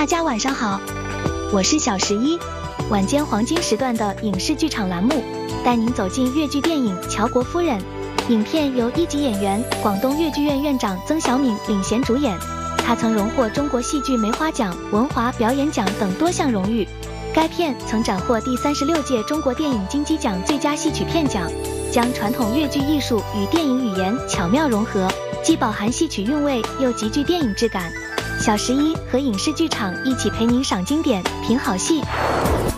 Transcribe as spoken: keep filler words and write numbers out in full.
家晚上好，我是小十一，晚间黄金时段的影视剧场栏目，带您走进粤剧电影《乔国夫人》。影片由一级演员、广东粤剧院院长曾小敏领衔主演，他曾荣获中国戏剧梅花奖、文华表演奖等多项荣誉。该片曾斩获第三十六届中国电影金鸡奖最佳戏曲片奖，将传统粤剧艺术与电影语言巧妙融合，既饱含戏曲韵味，又极具电影质感。小十一和影视剧场一起陪您赏经典，品好戏。